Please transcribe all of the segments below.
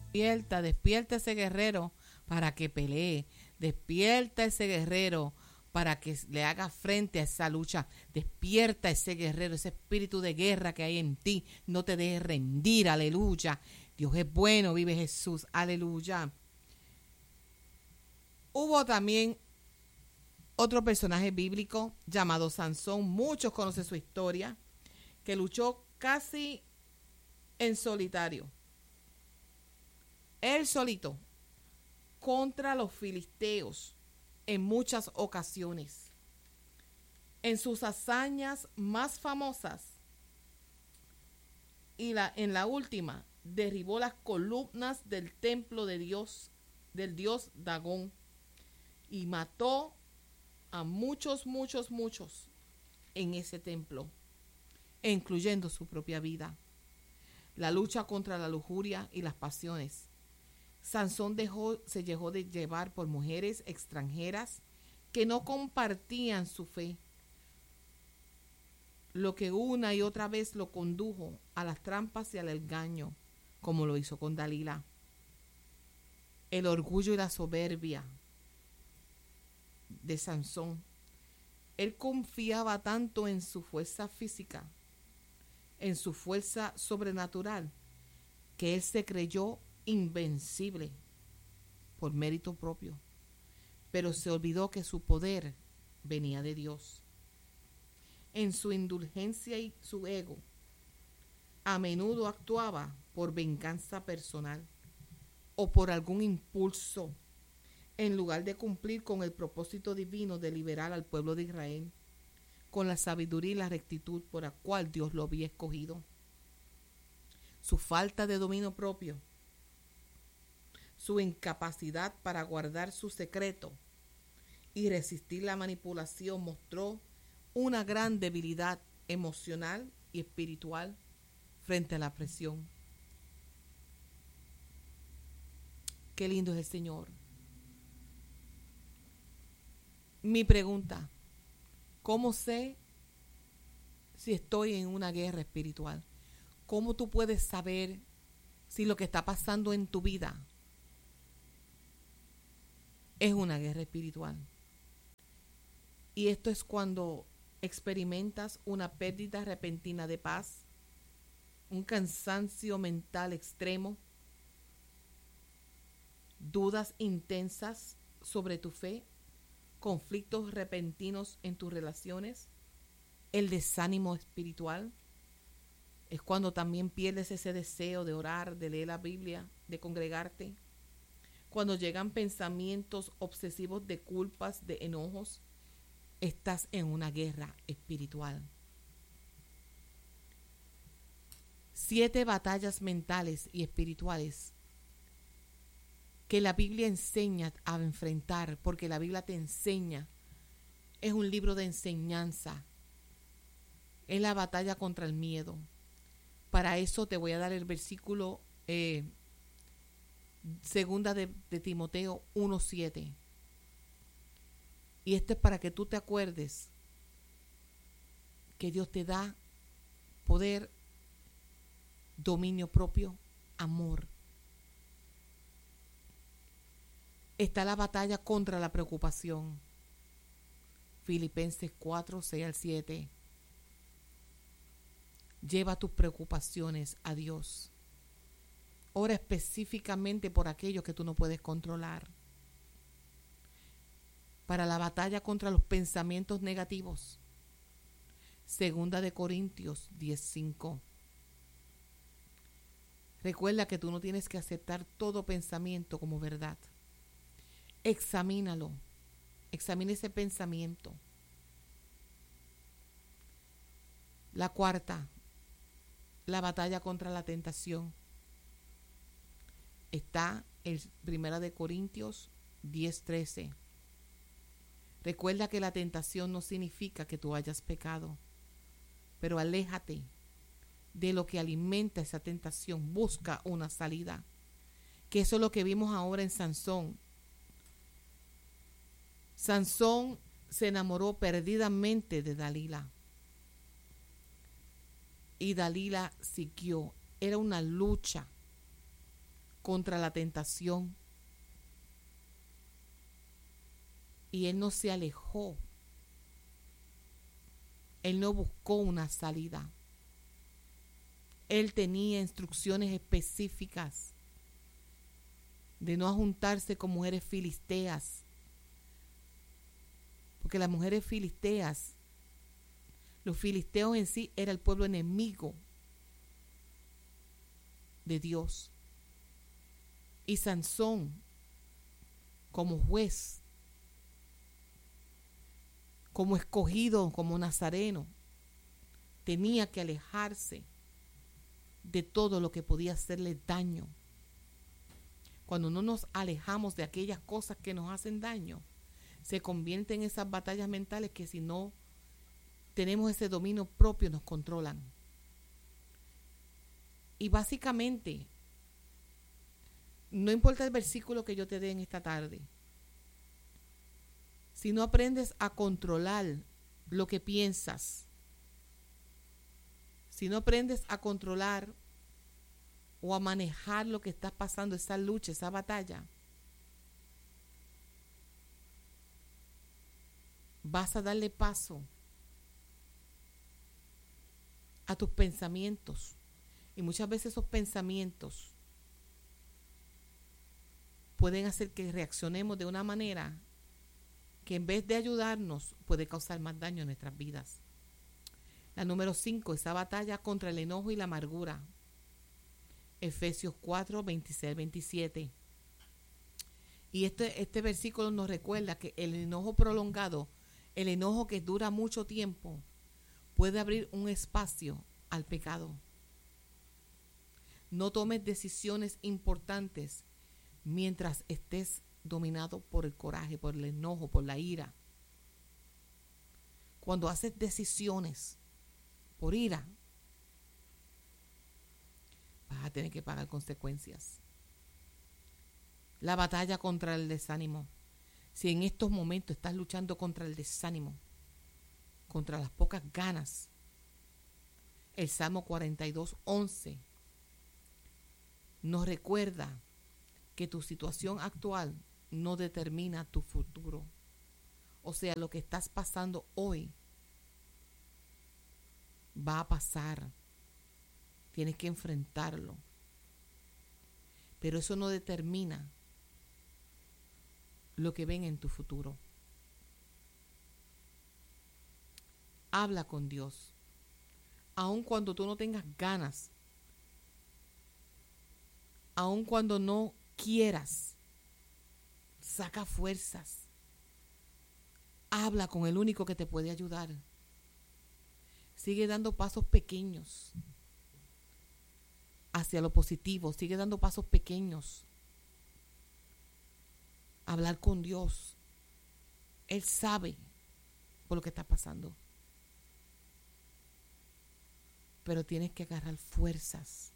Despierta, despierta ese guerrero para que pelee. Despierta ese guerrero para que le haga frente a esa lucha. Despierta ese guerrero, ese espíritu de guerra que hay en ti. No te dejes rendir, aleluya. Dios es bueno, vive Jesús, aleluya. Hubo también otro personaje bíblico llamado Sansón. Muchos conocen su historia, que luchó casi en solitario. Él solito contra los filisteos en muchas ocasiones. En sus hazañas más famosas en la última derribó las columnas del templo de Dios, del dios Dagón, y mató a muchos en ese templo, incluyendo su propia vida. La lucha contra la lujuria y las pasiones. Sansón se dejó de llevar por mujeres extranjeras que no compartían su fe, lo que una y otra vez lo condujo a las trampas y al engaño, como lo hizo con Dalila. El orgullo y la soberbia de Sansón. Él confiaba tanto en su fuerza física, en su fuerza sobrenatural, que él se creyó invencible por mérito propio, pero se olvidó que su poder venía de Dios. En su indulgencia y su ego, a menudo actuaba por venganza personal o por algún impulso, en lugar de cumplir con el propósito divino de liberar al pueblo de Israel con la sabiduría y la rectitud por la cual Dios lo había escogido. Su falta de dominio propio, su incapacidad para guardar su secreto y resistir la manipulación mostró una gran debilidad emocional y espiritual frente a la presión. Qué lindo es el Señor. Mi pregunta: ¿cómo sé si estoy en una guerra espiritual? ¿Cómo tú puedes saber si lo que está pasando en tu vida es una guerra espiritual? Y esto es cuando experimentas una pérdida repentina de paz, un cansancio mental extremo, dudas intensas sobre tu fe, conflictos repentinos en tus relaciones, el desánimo espiritual. Es cuando también pierdes ese deseo de orar, de leer la Biblia, de congregarte. Cuando llegan pensamientos obsesivos de culpas, de enojos, estás en una guerra espiritual. 7 batallas mentales y espirituales que la Biblia enseña a enfrentar, porque la Biblia te enseña, es un libro de enseñanza. Es la batalla contra el miedo. Para eso te voy a dar el versículo segunda de Timoteo 1:7. Y esto es para que tú te acuerdes que Dios te da poder, dominio propio, amor. Está la batalla contra la preocupación. Filipenses 4:6-7. Lleva tus preocupaciones a Dios. Ora específicamente por aquello que tú no puedes controlar. Para la batalla contra los pensamientos negativos. Segunda de Corintios 10:5. Recuerda que tú no tienes que aceptar todo pensamiento como verdad. Examínalo. Examina ese pensamiento. La cuarta, la batalla contra la tentación. Está en 1 de Corintios 10:13. Recuerda que la tentación no significa que tú hayas pecado, pero aléjate de lo que alimenta esa tentación. Busca una salida, que eso es lo que vimos ahora en Sansón. Sansón se enamoró perdidamente de Dalila. Y Dalila siguió. Era una lucha contra la tentación. Y él no se alejó. Él no buscó una salida. Él tenía instrucciones específicas de no juntarse con mujeres filisteas. Porque las mujeres filisteas, los filisteos en sí, era el pueblo enemigo de Dios. Y Sansón, como juez, como escogido, como nazareno, tenía que alejarse de todo lo que podía hacerle daño. Cuando no nos alejamos de aquellas cosas que nos hacen daño, se convierten en esas batallas mentales que si no tenemos ese dominio propio nos controlan. Y básicamente, no importa el versículo que yo te dé en esta tarde, si no aprendes a controlar lo que piensas, si no aprendes a controlar o a manejar lo que está pasando, esa lucha, esa batalla, vas a darle paso a tus pensamientos. Y muchas veces esos pensamientos pueden hacer que reaccionemos de una manera que en vez de ayudarnos puede causar más daño en nuestras vidas. La número 5, esa batalla contra el enojo y la amargura. Efesios 4, 26, 27. Y este versículo nos recuerda que el enojo prolongado, el enojo que dura mucho tiempo, puede abrir un espacio al pecado. No tomes decisiones importantes mientras estés dominado por el coraje, por el enojo, por la ira. Cuando haces decisiones por ira, vas a tener que pagar consecuencias. La batalla contra el desánimo. Si en estos momentos estás luchando contra el desánimo, contra las pocas ganas, el Salmo 42, 11 nos recuerda que tu situación actual no determina tu futuro. O sea, lo que estás pasando hoy va a pasar. Tienes que enfrentarlo. Pero eso no determina lo que ven en tu futuro. Habla con Dios. Aun cuando tú no tengas ganas, aun cuando no quieras, saca fuerzas. Habla con el único que te puede ayudar. Sigue dando pasos pequeños hacia lo positivo. Sigue dando pasos pequeños. Hablar con Dios. Él sabe por lo que está pasando. Pero tienes que agarrar fuerzas.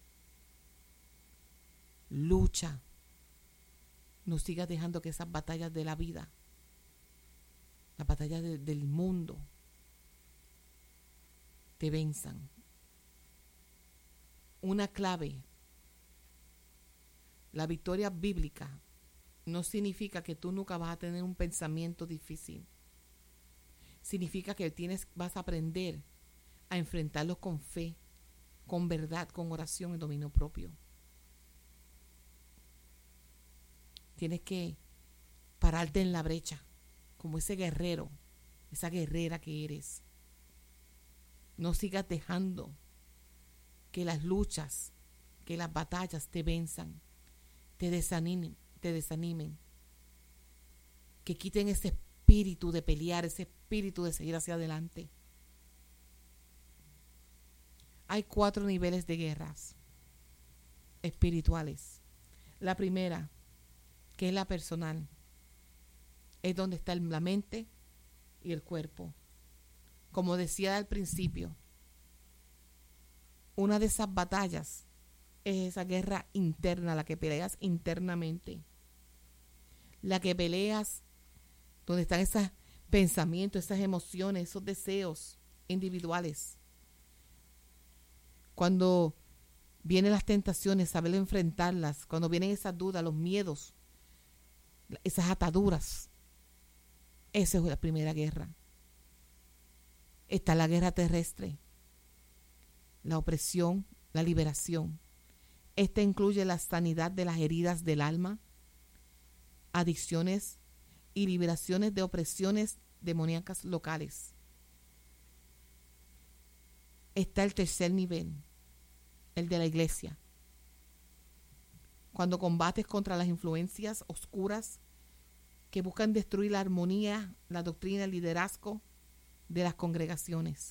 Lucha. No sigas dejando que esas batallas de la vida, las batallas del mundo, te venzan. Una clave. La victoria bíblica no significa que tú nunca vas a tener un pensamiento difícil. Significa que vas a aprender a enfrentarlos con fe, con verdad, con oración y dominio propio. Tienes que pararte en la brecha, como ese guerrero, esa guerrera que eres. No sigas dejando que las luchas, que las batallas te venzan, te desanimen, que quiten ese espíritu de pelear, ese espíritu de seguir hacia adelante. Hay 4 niveles de guerras espirituales. La primera, que es la personal, es donde está la mente y el cuerpo. Como decía al principio, una de esas batallas es esa guerra interna, la que peleas internamente, la que peleas donde están esos pensamientos, esas emociones, esos deseos individuales. Cuando Vienen las tentaciones, saber enfrentarlas. Cuando vienen esas dudas, los miedos, esas ataduras. Esa es la primera guerra. Está la guerra terrestre, la opresión, la liberación. Esta incluye la sanidad de las heridas del alma, adicciones y liberaciones de opresiones demoníacas locales. Está el tercer nivel, el de la iglesia. Cuando combates contra las influencias oscuras que buscan destruir la armonía, la doctrina, el liderazgo de las congregaciones.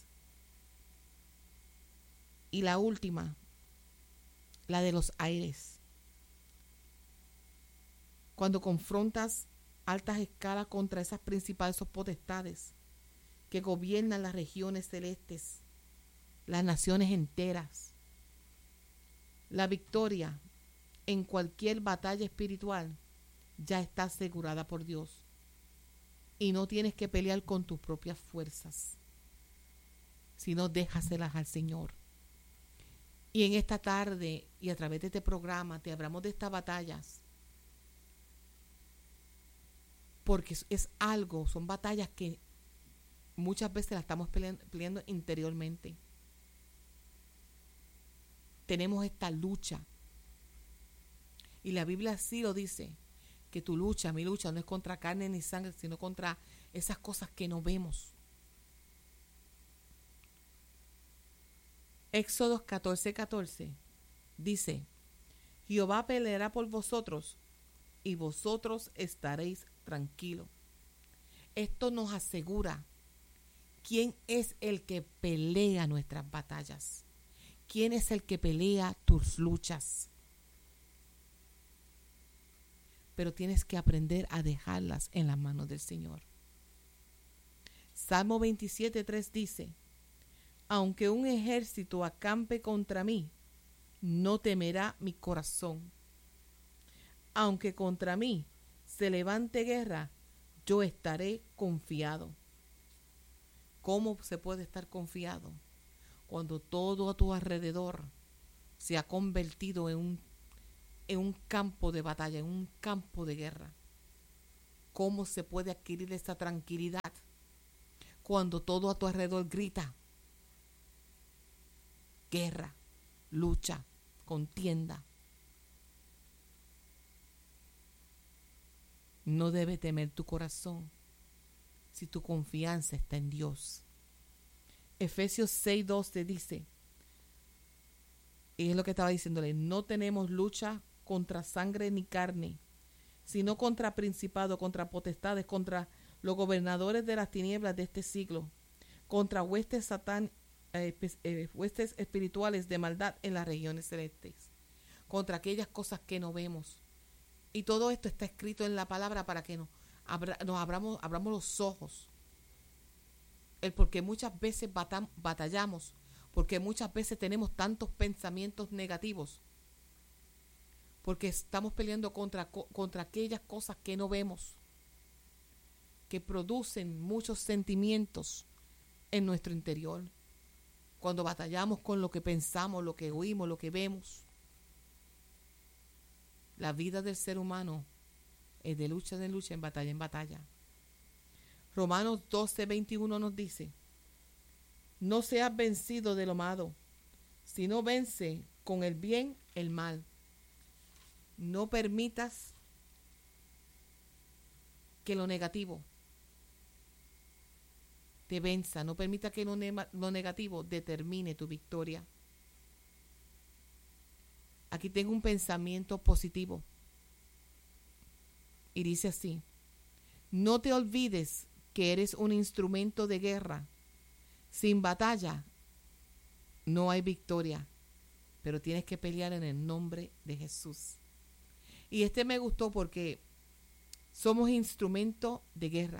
Y la última, la de los aires. Cuando confrontas altas escalas contra esas principales potestades que gobiernan las regiones celestes, las naciones enteras. La victoria en cualquier batalla espiritual ya está asegurada por Dios. Y no tienes que pelear con tus propias fuerzas, sino déjaselas al Señor. Y en esta tarde y a través de este programa te hablamos de estas batallas, porque es algo, son batallas que muchas veces las estamos peleando interiormente. Tenemos esta lucha. Y la Biblia así lo dice, que tu lucha, mi lucha, no es contra carne ni sangre, sino contra esas cosas que no vemos. Éxodo 14:14 dice, Jehová peleará por vosotros y vosotros estaréis tranquilos. Esto nos asegura quién es el que pelea nuestras batallas, quién es el que pelea tus luchas. Pero tienes que aprender a dejarlas en las manos del Señor. Salmo 27:3 dice, aunque un ejército acampe contra mí, no temerá mi corazón. Aunque contra mí se levante guerra, yo estaré confiado. ¿Cómo se puede estar confiado? Cuando todo a tu alrededor se ha convertido en un campo de batalla, en un campo de guerra. ¿Cómo se puede adquirir esa tranquilidad cuando todo a tu alrededor grita? Guerra, lucha, contienda. No debe temer tu corazón si tu confianza está en Dios. Efesios 6:12 dice, y es lo que estaba diciéndole, no tenemos lucha contra sangre ni carne, sino contra principados, contra potestades, contra los gobernadores de las tinieblas de este siglo, contra huestes espirituales de maldad en las regiones celestes, contra aquellas cosas que no vemos. Y todo esto está escrito en la palabra para que nos abramos los ojos. El porque muchas veces batallamos, porque muchas veces tenemos tantos pensamientos negativos, porque estamos peleando contra aquellas cosas que no vemos, que producen muchos sentimientos en nuestro interior. Cuando batallamos con lo que pensamos, lo que oímos, lo que vemos. La vida del ser humano es de lucha en lucha, en batalla en batalla. Romanos 12:21 nos dice, no seas vencido de lo malo, sino vence con el bien el mal. No permitas que lo negativo te venza, no permita que lo negativo determine tu victoria. Aquí tengo un pensamiento positivo y dice así, no te olvides que eres un instrumento de guerra. Sin batalla no hay victoria, pero tienes que pelear en el nombre de Jesús. Y me gustó porque somos instrumento de guerra.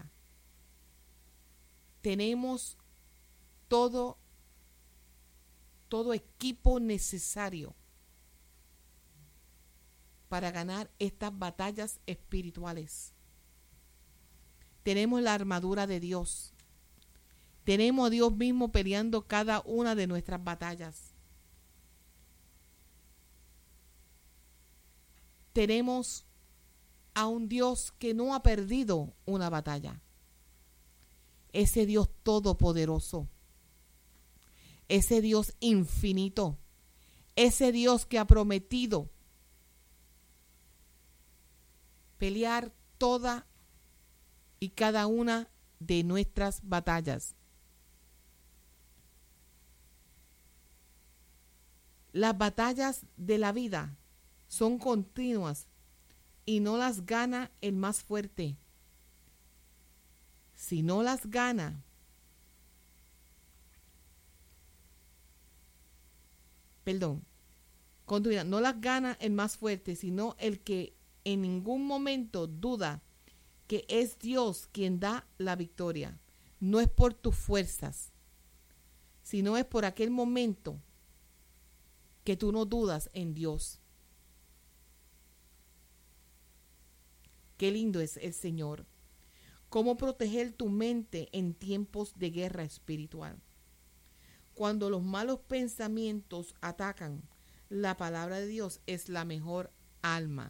Tenemos todo equipo necesario para ganar estas batallas espirituales. Tenemos la armadura de Dios. Tenemos a Dios mismo peleando cada una de nuestras batallas. tenemos a un Dios que no ha perdido una batalla. Ese Dios todopoderoso, ese Dios infinito, ese Dios que ha prometido pelear toda y cada una de nuestras batallas. Las batallas de la vida son continuas y no las gana el más fuerte. Si no las gana, no las gana el más fuerte, sino el que en ningún momento duda que es Dios quien da la victoria. No es por tus fuerzas, sino es por aquel momento que tú no dudas en Dios. Qué lindo es el Señor. Cómo proteger tu mente en tiempos de guerra espiritual. Cuando los malos pensamientos atacan, la palabra de Dios es la mejor alma.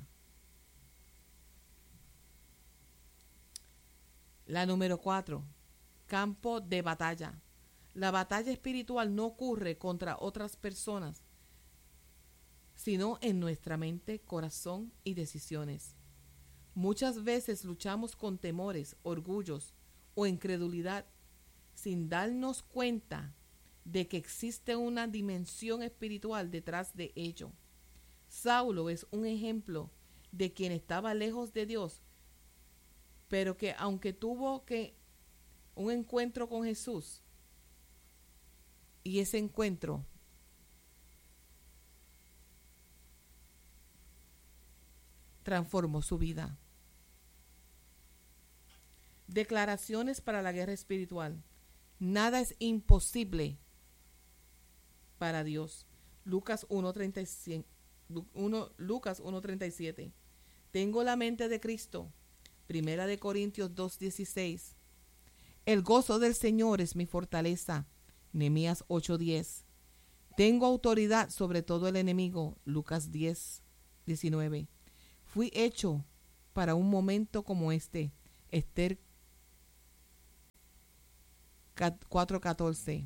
La número 4, campo de batalla. La batalla espiritual no ocurre contra otras personas, sino en nuestra mente, corazón y decisiones. Muchas veces luchamos con temores, orgullos o incredulidad sin darnos cuenta de que existe una dimensión espiritual detrás de ello. Saulo es un ejemplo de quien estaba lejos de Dios, pero que aunque tuvo un encuentro con Jesús, y ese encuentro transformó su vida. Declaraciones para la guerra espiritual. Nada es imposible para Dios. Lucas 1:37. Tengo la mente de Cristo. Primera de Corintios 2:16. El gozo del Señor es mi fortaleza. Nehemías 8:10. Tengo autoridad sobre todo el enemigo. Lucas 10:19. Fui hecho para un momento como este. Esther 4:14.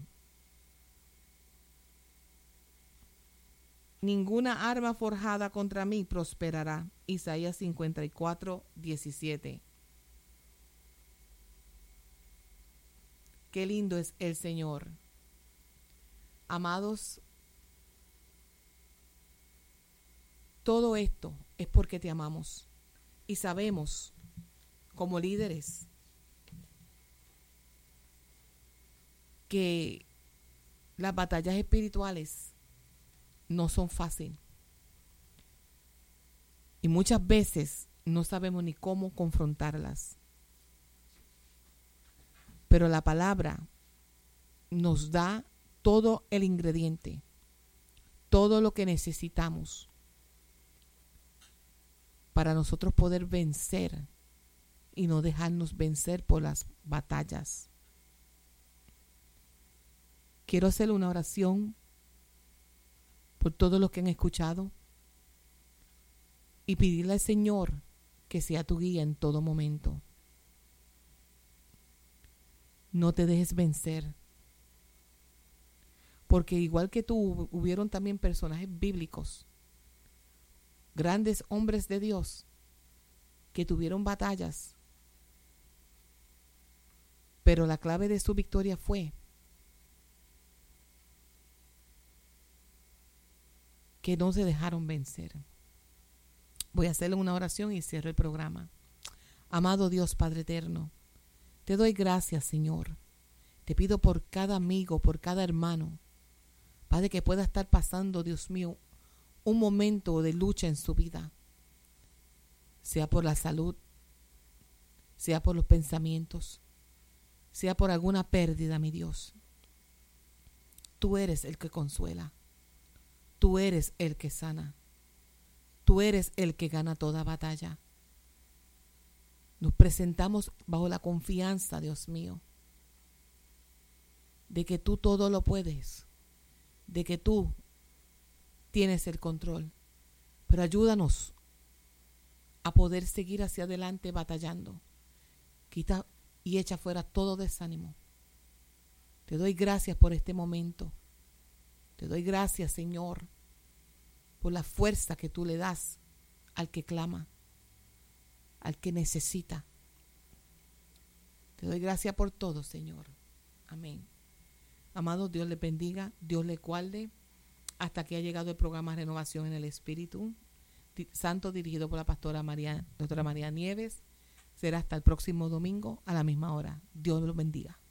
Ninguna arma forjada contra mí prosperará. Isaías 54:17. Qué lindo es el Señor. Amados, todo esto es porque te amamos y sabemos como líderes que las batallas espirituales no son fáciles y muchas veces no sabemos ni cómo confrontarlas. Pero la palabra nos da todo el ingrediente, todo lo que necesitamos para nosotros poder vencer y no dejarnos vencer por las batallas. Quiero hacer una oración por todos los que han escuchado y pedirle al Señor que sea tu guía en todo momento. No te dejes vencer, porque igual que tú, hubieron también personajes bíblicos, grandes hombres de Dios, que tuvieron batallas, pero la clave de su victoria fue que no se dejaron vencer. Voy a hacerle una oración y cierro el programa. Amado Dios Padre eterno, te doy gracias, Señor. Te pido por cada amigo, por cada hermano, Padre, que pueda estar pasando, Dios mío, un momento de lucha en su vida, sea por la salud, sea por los pensamientos, sea por alguna pérdida, mi Dios. Tú eres el que consuela, tú eres el que sana, tú eres el que gana toda batalla. Nos presentamos bajo la confianza, Dios mío, de que tú todo lo puedes, de que tú tienes el control. Pero ayúdanos a poder seguir hacia adelante batallando. Quita y echa fuera todo desánimo. Te doy gracias por este momento. Te doy gracias, Señor, por la fuerza que tú le das al que clama, al que necesita. Te doy gracias por todo, Señor. Amén. Amados, Dios les bendiga, Dios les guarde. Hasta aquí ha llegado el programa Renovación en el Espíritu Santo, dirigido por la pastora doctora María Nieves. Será hasta el próximo domingo a la misma hora. Dios los bendiga.